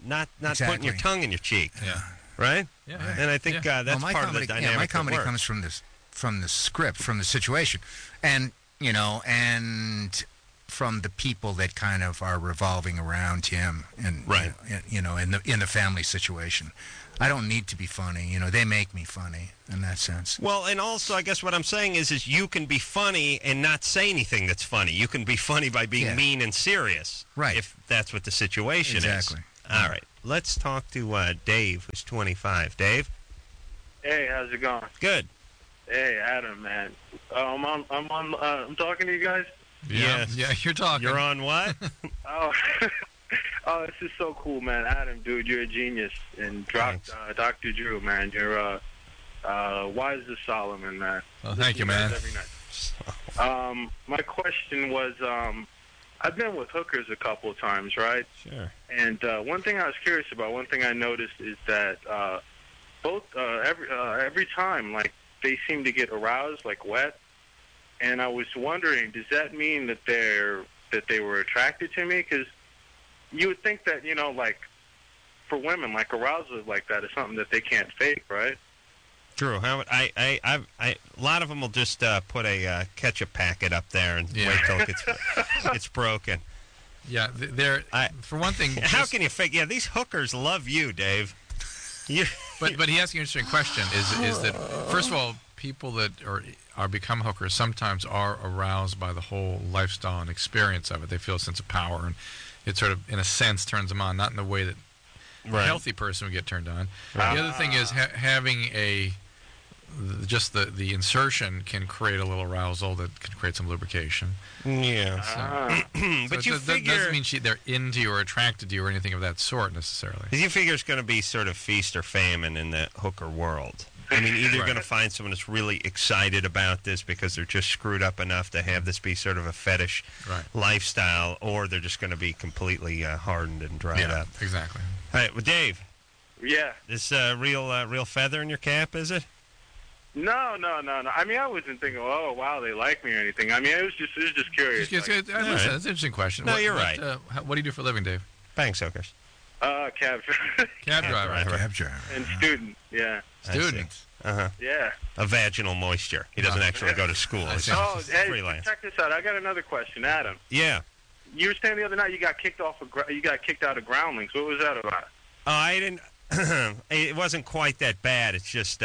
not Exactly. putting your tongue in your cheek. Yeah. Right? Yeah. Right. And I think that's Well, my part comedy, of the dynamic. Yeah, my that comedy works. comes from the script, from the situation, and and from the people that kind of are revolving around him, and Right. in the family situation. I don't need to be funny. They make me funny in that sense. Well, and also, I guess what I'm saying is you can be funny and not say anything that's funny. You can be funny by being mean and serious. Right. If that's what the situation Exactly. is. All right. Let's talk to Dave, who's 25. Dave? Hey, how's it going? Good. Hey, Adam, man. I'm talking to you guys. Yes. Yeah, you're talking. You're on what? Oh, oh, this is so cool, man. Adam, dude, you're a genius. And Dr. Drew, man, you're wise as Solomon, man. Oh, thank you, man. Every night. My question was, I've been with hookers a couple of times, right? Sure. And one thing I was curious about, one thing I noticed is that every time, like, they seem to get aroused, like wet. And I was wondering, does that mean that they were attracted to me? Because you would think that, like, for women, like, arousal like that is something that they can't fake, right? True. A lot of them will just put a ketchup packet up there and wait till it gets broken. Yeah, for one thing. How can you fake? Yeah, these hookers love you, Dave. But he asked an interesting question. Is that first of all, people that are become hookers sometimes are aroused by the whole lifestyle and experience of it. They feel a sense of power, and it sort of, in a sense, turns them on. Not in the way that a healthy person would get turned on. Right. The other thing is having just the insertion can create a little arousal that can create some lubrication. Yeah. But you figure that doesn't mean they're into you or attracted to you or anything of that sort necessarily. You figure it's going to be sort of feast or famine in the hooker world. I mean, either you're going to find someone that's really excited about this because they're just screwed up enough to have this be sort of a fetish lifestyle, or they're just going to be completely hardened and dried up. Exactly. All right, well, Dave. Yeah. This real feather in your cap, is it? No. I mean, I wasn't thinking, oh, wow, they like me or anything. I mean, it was just curious. That's an interesting question. No, you're right. What do you do for a living, Dave? Bank hookers. Cab driver. Cab driver. And student, yeah. Student. Uh-huh. Yeah. A vaginal moisture. He doesn't actually go to school. He's hey, freelance. Check this out. I got another question, Adam. Yeah. You were saying the other night you got kicked out of Groundlings. What was that about? Oh, I didn't. It wasn't quite that bad. It's just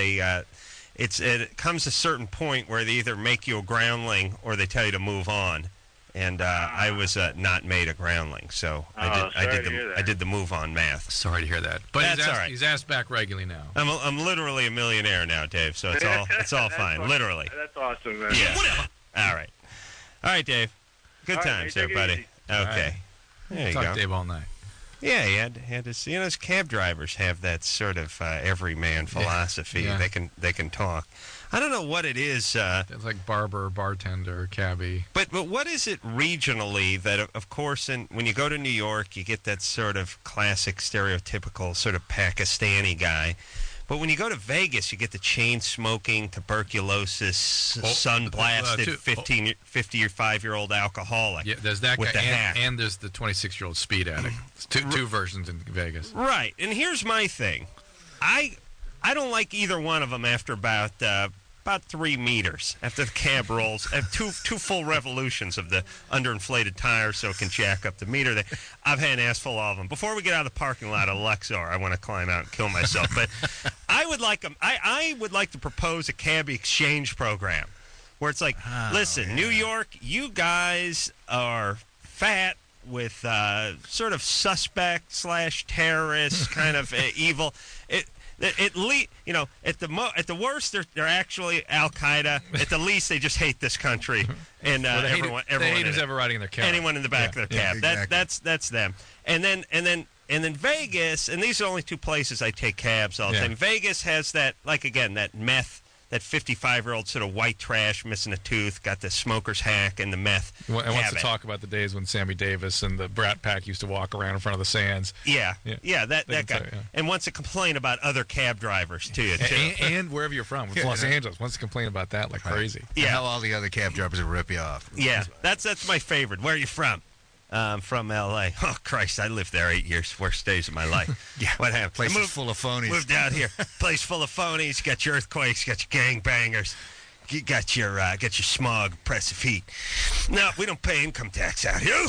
it comes to a certain point where they either make you a groundling or they tell you to move on. And I was not made a groundling, so I did the move on math. Sorry to hear that, but that's all right. He's asked back regularly now. I'm literally a millionaire now, Dave. So it's all fine. Funny. Literally. That's awesome, man. Yeah. All right, Dave. Good times, everybody. Okay. There you Talk go. to Dave all night. Yeah, he had to. Those cab drivers have that sort of everyman philosophy. Yeah. They can talk. I don't know what it is. It's like barber, bartender, cabbie. But what is it regionally that, of course, when you go to New York, you get that sort of classic, stereotypical sort of Pakistani guy. But when you go to Vegas, you get the chain-smoking, tuberculosis, sun-blasted 55-year-old alcoholic. Yeah, there's that with guy, the hat. and there's the 26-year-old speed addict. Two versions in Vegas. Right, and here's my thing. I don't like either one of them after about 3 meters after the cab rolls. Two full revolutions of the underinflated tire so it can jack up the meter. I've had an ass full of them. Before we get out of the parking lot of Luxor, I want to climb out and kill myself. But I would like them. I would like to propose a cabbie exchange program where it's like, listen, New York, you guys are fat with sort of suspect / terrorist kind of evil. At the worst, they're actually Al Qaeda. At the least, they just hate this country and everyone. They hate who's ever riding in their cab. Anyone in the back of their cab. Exactly. That's them. And then Vegas, and these are the only 2 places I take cabs all the time. Vegas has that meth. That 55-year-old sort of white trash, missing a tooth, got the smoker's hack and the meth. And wants to talk about the days when Sammy Davis and the Brat Pack used to walk around in front of the Sands. Yeah, that guy. And wants to complain about other cab drivers, too. And wherever you're from, Los Angeles, wants to complain about that like crazy. Yeah, how all the other cab drivers will rip you off. Yeah, that's my favorite. Where are you from? from L.A. Oh, Christ, I lived there 8 years, worst days of my life. Yeah. What happened? Place is full of phonies. Moved out here. Place full of phonies. Got your earthquakes. Got your gangbangers. You got your smog, oppressive heat. No, we don't pay income tax out here.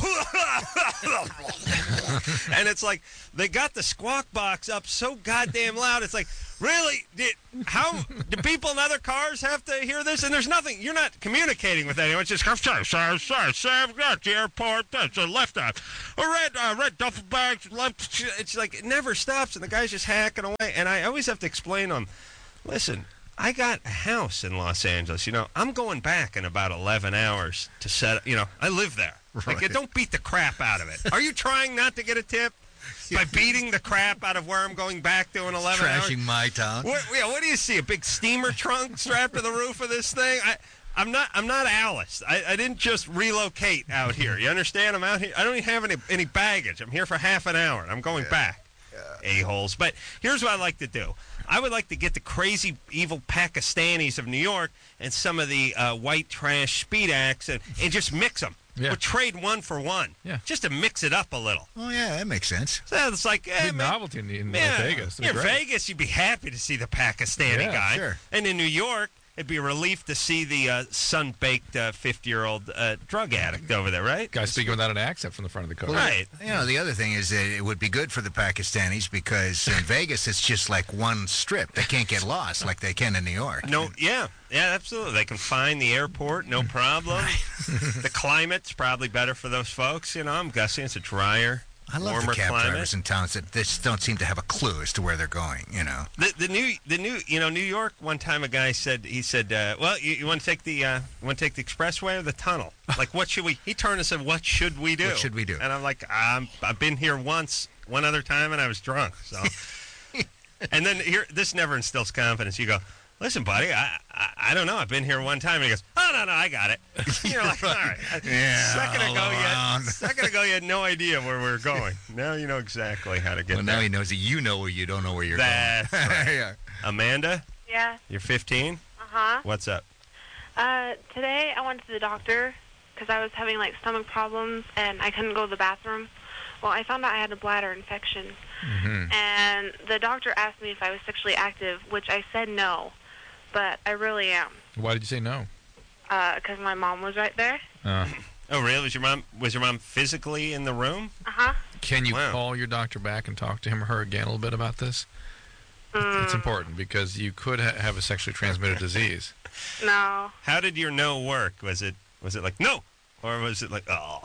And it's like they got the squawk box up so goddamn loud. It's like, really? How do people in other cars have to hear this? And there's nothing. You're not communicating with anyone. It's just, sir, I've got the airport. That's a left out. A red duffel bag. Left. It's like it never stops, and the guy's just hacking away. And I always have to explain to him, listen, I got a house in Los Angeles. I'm going back in about 11 hours to set up. I live there. Right. Like, don't beat the crap out of it. Are you trying not to get a tip by beating the crap out of where I'm going back to in 11 hours? Trashing my town. What do you see? A big steamer trunk strapped to the roof of this thing? I'm not Alice. I didn't just relocate out here. You understand? I'm out here. I don't even have any baggage. I'm here for half an hour, and I'm going back. A-holes. But here's what I like to do. I would like to get the crazy, evil Pakistanis of New York and some of the white trash speed acts and just mix them. Yeah. Or trade one for one. Yeah. Just to mix it up a little. Oh, yeah, that makes sense. So it's like, Big novelty in Vegas. In Vegas, you'd be happy to see the Pakistani guy. Sure. And in New York, it'd be a relief to see the sun-baked 50-year-old drug addict over there, right? Guy speaking without an accent from the front of the car. Right. The other thing is that it would be good for the Pakistanis because in Vegas it's just like one strip. They can't get lost like they can in New York. Yeah, absolutely. They can find the airport, no problem. The climate's probably better for those folks. I'm guessing it's a drier, I love warmer the cab climate. drivers in towns that just don't seem to have a clue as to where they're going. The new New York. One time, a guy said, well, you want to take the expressway or the tunnel? Like, what should we? He turned and said, what should we do? What should we do? And I'm like, I've been here one other time, and I was drunk. So, and then this never instills confidence. You go, listen, buddy, I don't know. I've been here one time. And he goes, oh, no, I got it. You're like, all right. Second ago, you had no idea where we were going. Now you know exactly how to get there. Well, now he knows that you know where you don't know where you're going. That's right. Yeah. Amanda? Yeah. You're 15? Uh-huh. What's up? Today I went to the doctor because I was having, stomach problems, and I couldn't go to the bathroom. Well, I found out I had a bladder infection. Mm-hmm. And the doctor asked me if I was sexually active, which I said no. But I really am. Why did you say no? Because my mom was right there. Oh, really? Was your mom physically in the room? Uh-huh. Can you call your doctor back and talk to him or her again a little bit about this? It's important because you could have a sexually transmitted disease. No. How did your no work? Was it like no, or was it like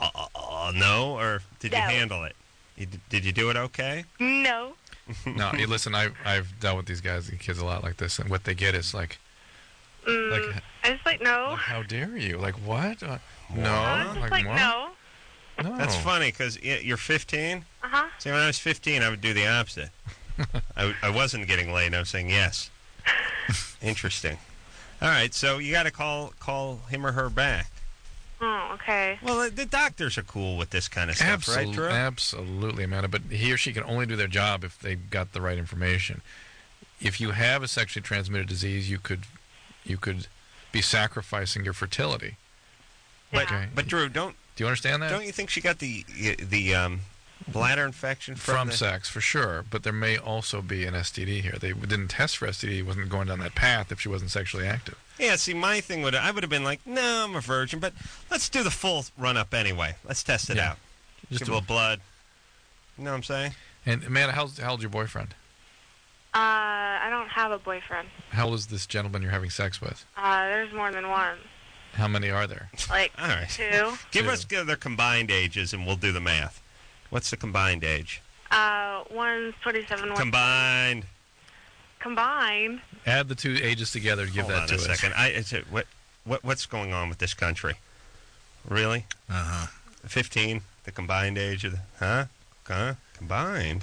no, or did you handle it? Did you do it okay? No. No, listen, I've dealt with these guys and kids a lot like this, and what they get is like I just no. Like, how dare you? Like, what? No. Just no. No. That's funny because you're 15. Uh-huh. See, when I was 15, I would do the opposite. I wasn't getting laid. I was saying yes. Interesting. All right, so you got to call him or her back. Oh, okay. Well, the doctors are cool with this kind of stuff, right, Drew? Absolutely, Amanda. But he or she can only do their job if they've got the right information. If you have a sexually transmitted disease, you could be sacrificing your fertility. But Drew, do you understand that? Don't you think she got the bladder infection from sex, for sure? But there may also be an STD here. They didn't test for STD. Wasn't going down that path if she wasn't sexually active. Yeah, see, my thing I would have been like, no, I'm a virgin, but let's do the full run-up anyway. Let's test it out. Just give a little blood. You know what I'm saying? And, Amanda, how old's your boyfriend? I don't have a boyfriend. How old is this gentleman you're having sex with? There's more than one. How many are there? All right. 2. Give us their combined ages, and we'll do the math. What's the combined age? One's 27. Combined. Combined? Add the two ages together to give that to us. Hold on a second. What's going on with this country? Really? 15, the combined age of the... Combined?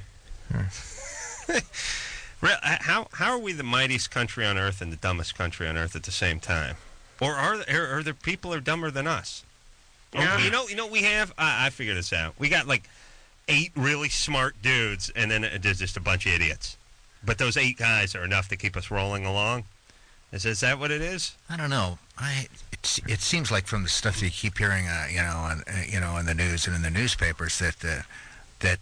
How are we the mightiest country on earth and the dumbest country on earth at the same time? Or are there people who are dumber than us? Yeah. You know we have? I figured this out. We got 8 really smart dudes, and then there's just a bunch of idiots. But those 8 guys are enough to keep us rolling along. Is that what it is? I don't know. It seems like from the stuff that you keep hearing, on the news and in the newspapers that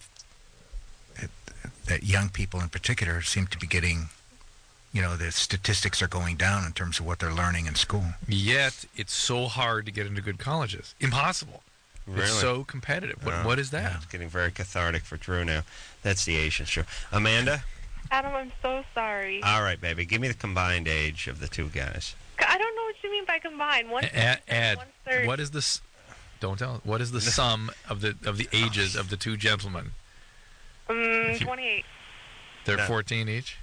young people in particular seem to be getting, the statistics are going down in terms of what they're learning in school. Yet it's so hard to get into good colleges. Impossible. Really? It's so competitive. What is that? Yeah, it's getting very cathartic for Drew now. That's the Asian show. Amanda? Adam, I'm so sorry. All right, baby. Give me the combined age of the two guys. I don't know what you mean by combined. Add. What is this? Don't tell. What is the sum of the ages of the two gentlemen? 28. They're 14 each?